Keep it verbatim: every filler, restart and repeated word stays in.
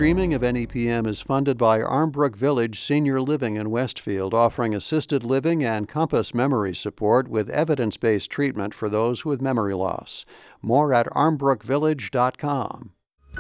streaming of N E P M is funded by Armbrook Village Senior Living in Westfield, offering assisted living and Compass memory support with evidence-based treatment for those with memory loss. More at armbrook village dot com.